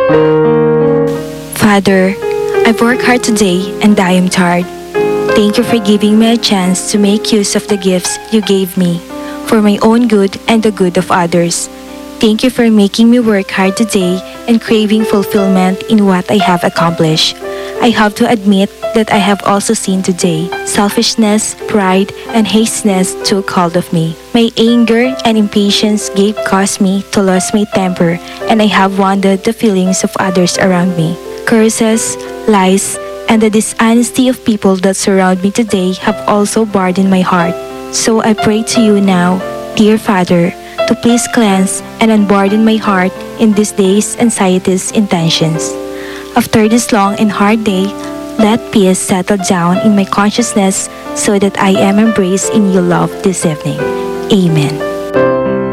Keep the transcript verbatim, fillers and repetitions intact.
Father, I've worked hard today and I am tired. Thank you for giving me a chance to make use of the gifts you gave me for my own good and the good of others. Thank you for making me work hard today and craving fulfillment in what I have accomplished. I have to admit that I have also seen today. Selfishness, pride, and hastiness took hold of me. My anger and impatience gave caused me to lose my temper, and I have wounded the feelings of others around me. Curses, lies, and the dishonesty of people that surround me today have also burdened my heart. So I pray to you now, dear Father, to please cleanse and unburden my heart in this day's anxieties and tensions. After this long and hard day, let peace settle down in my consciousness so that I am embraced in your love this evening. Amen.